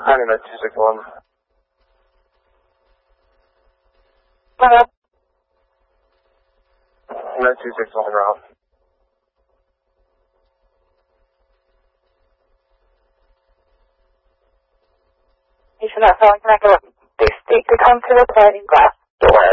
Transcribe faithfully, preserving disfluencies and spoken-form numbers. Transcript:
I don't know, two six one. Hello? No, two six one, Ralph. You should not sound like an echo. They speak to come to the sliding glass.